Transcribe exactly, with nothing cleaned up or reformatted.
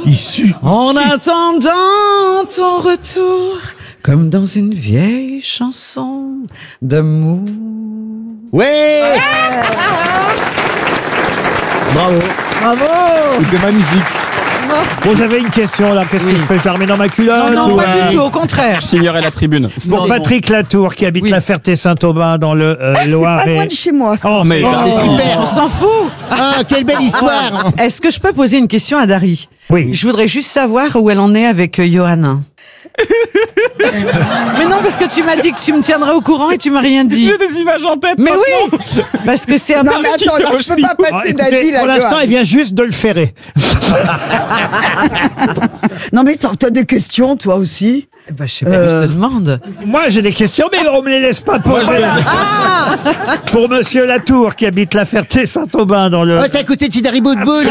Issu. En attendant ton retour, comme dans une vieille chanson d'amour. Ouais. Bravo. Bravo! C'était magnifique. Bon, j'avais une question là. Qu'est-ce Oui. que je fais? Je la remets dans ma culotte? Non, non, ou- pas du tout, au contraire. Signerait la tribune. Pour Non. Patrick Latour, qui habite Oui. la Ferté-Saint-Aubin dans le euh, Ah, c'est pas Loiret. loin de chez moi. Oh, Mais c'est- bah, Super. On s'en fout. Ah, quelle belle histoire. Est-ce que je peux poser une question à Dari? Oui. Je voudrais juste savoir où elle en est avec euh, Johanna. Mais non, parce que tu m'as dit que tu me tiendrais au courant et tu m'as rien dit. J'ai des images en tête. Mais maintenant. oui, parce que c'est un Non, peu... mais attends, là, je peux pas Oh, passer écoutez, Daddy, là. pour l'instant, Johan. elle vient juste de le ferrer. Non, mais t'as t'as des questions, toi aussi. Bah, je sais pas, je te demande. Moi, j'ai des questions, mais on me les laisse pas poser. Pour Monsieur Latour, qui habite la Ferté-Saint-Aubin dans le... Oh, c'est à côté de Tidari Boudboul.